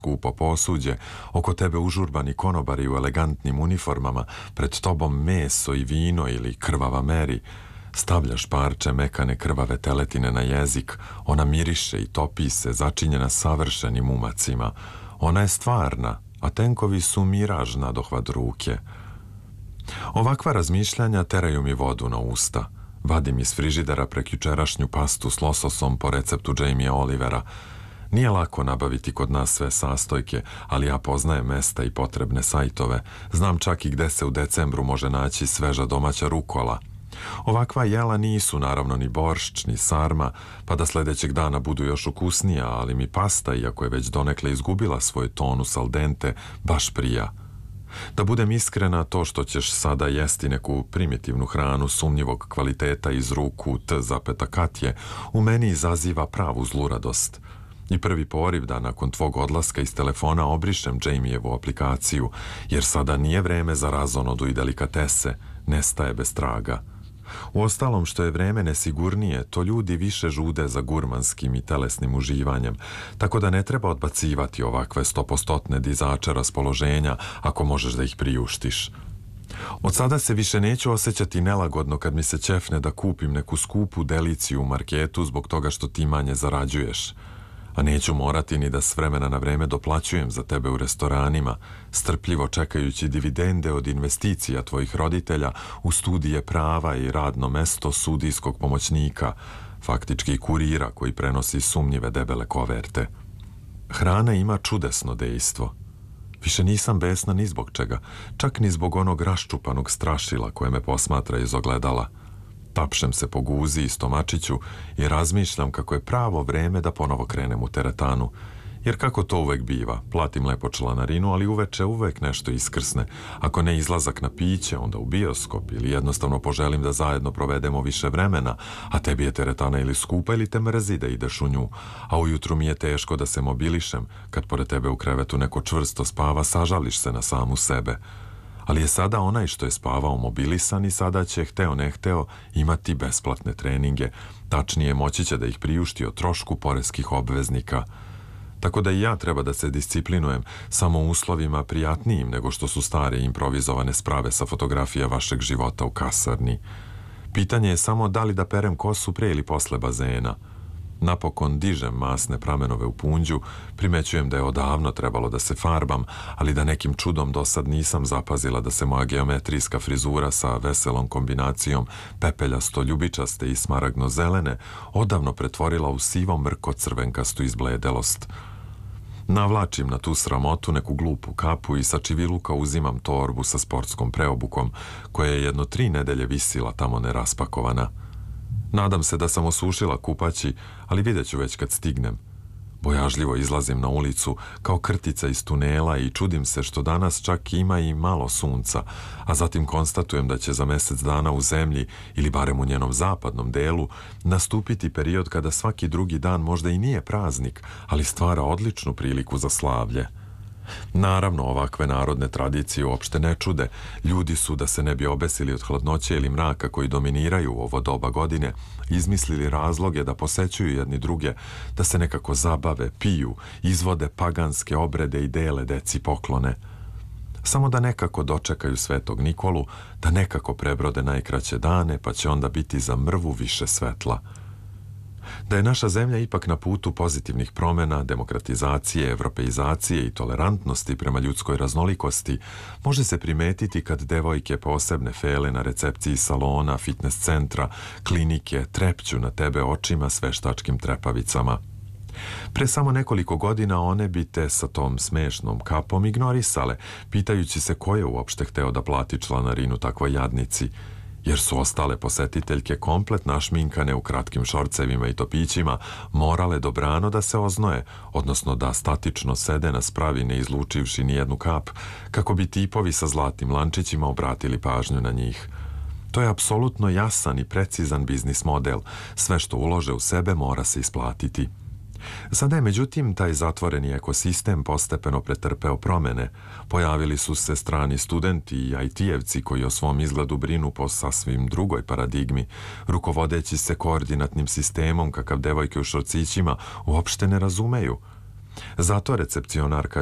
skupo posuđe, oko tebe užurbani konobari u elegantnim uniformama, pred tobom meso i vino ili krvava Mary. Stavljaš parče mekane krvave teletine na jezik, ona miriše i topi se, začinjena savršenim umacima. Ona je stvarna, a tenkovi su miraž nadohvat ruke. Ovakva razmišljanja teraju mi vodu na usta. Vadim iz frižidera prekjučerašnju pastu s lososom po receptu Jamie Olivera. Nije lako nabaviti kod nas sve sastojke, ali ja poznajem mesta i potrebne sajtove. Znam čak i gde se u decembru može naći sveža domaća rukola. Ovakva jela nisu naravno ni boršč, ni sarma, pa da sledećeg dana budu još ukusnija, ali mi pasta, iako je već donekle izgubila svoj tonus al dente, baš prija. Da budem iskrena, to što ćeš sada jesti neku primitivnu hranu sumnjivog kvaliteta iz ruku Katje, u meni izaziva pravu zluradost. I prvi poriv da nakon tvog odlaska iz telefona obrišem Jamievu aplikaciju, jer sada nije vreme za razonodu i delikatese, nestaje bez traga. Uostalom, što je vreme nesigurnije, to ljudi više žude za gurmanskim i telesnim uživanjem, tako da ne treba odbacivati ovakve 100% dizače raspoloženja ako možeš da ih priuštiš. Od sada se više neću osjećati nelagodno kad mi se ćefne da kupim neku skupu deliciju u marketu zbog toga što ti manje zarađuješ. A neću morati ni da s vremena na vreme doplaćujem za tebe u restoranima, strpljivo čekajući dividende od investicija tvojih roditelja u studije prava i radno mesto sudijskog pomoćnika, faktički kurira koji prenosi sumnjive debele koverte. Hrana ima čudesno dejstvo. Više nisam besna ni zbog čega, čak ni zbog onog raščupanog strašila koje me posmatra iz ogledala. Tapšem se po guzi i stomačiću i razmišljam kako je pravo vreme da ponovo krenem u teretanu. Jer kako to uvek biva, platim lepo članarinu, ali uveče uvek nešto iskrsne. Ako ne izlazak na piće, onda u bioskop ili jednostavno poželim da zajedno provedemo više vremena, a tebi je teretana ili skupa ili te mrzi da ideš u nju, a ujutru mi je teško da se mobilišem, kad pored tebe u krevetu neko čvrsto spava, sažališ se na samu sebe. Ali je sada onaj što je spavao mobilisan i sada će, hteo ne hteo, imati besplatne treninge, tačnije moći će da ih priušti o trošku poreskih obveznika. Tako da i ja treba da se disciplinujem samo u uslovima prijatnijim nego što su stare improvizovane sprave sa fotografija vašeg života u kasarni. Pitanje je samo da li da perem kosu pre ili posle bazena. Napokon dižem masne pramenove u punđu, primećujem da je odavno trebalo da se farbam, ali da nekim čudom do sad nisam zapazila da se moja geometrijska frizura sa veselom kombinacijom pepeljasto ljubičaste i smaragno zelene odavno pretvorila u sivo mrko crvenkastu izbledelost. Navlačim na tu sramotu neku glupu kapu i sa čiviluka uzimam torbu sa sportskom preobukom, koja je jedno 3 nedelje visila tamo neraspakovana. Nadam se da sam osušila kupaći, ali vidjet ću već kad stignem. Bojažljivo izlazim na ulicu kao krtica iz tunela i čudim se što danas čak ima i malo sunca, a zatim konstatujem da će za mesec dana u zemlji, ili barem u njenom zapadnom delu, nastupiti period kada svaki drugi dan možda i nije praznik, ali stvara odličnu priliku za slavlje. Naravno, ovakve narodne tradicije uopšte ne čude. Ljudi su, da se ne bi obesili od hladnoće ili mraka koji dominiraju u ovo doba godine, izmislili razloge da posećuju jedni druge, da se nekako zabave, piju, izvode paganske obrede i dele deci poklone. Samo da nekako dočekaju Svetog Nikolu, da nekako prebrode najkraće dane, pa će onda biti za mrvu više svetla. Da je naša zemlja ipak na putu pozitivnih promena, demokratizacije, evropeizacije i tolerantnosti prema ljudskoj raznolikosti, može se primetiti kad devojke posebne fele na recepciji salona, fitness centra, klinike trepću na tebe očima s veštačkim trepavicama. Pre samo nekoliko godina one bi te sa tom smešnom kapom ignorisale, pitajući se ko je uopšte hteo da plati članarinu takvoj jadnici, jer su ostale posetiteljke komplet našminkane u kratkim šorcevima i topićima morale dobrano da se oznoje, odnosno da statično sede na spravi ne izlučivši nijednu kap, kako bi tipovi sa zlatnim lančićima obratili pažnju na njih. To je apsolutno jasan i precizan biznis model, sve što ulože u sebe mora se isplatiti. Sada je međutim taj zatvoreni ekosistem postepeno pretrpeo promene. Pojavili su se strani studenti i IT-evci koji o svom izgledu brinu po sasvim drugoj paradigmi, rukovodeći se koordinatnim sistemom kakav devojke u šorcićima uopšte ne razumeju. Zato recepcionarka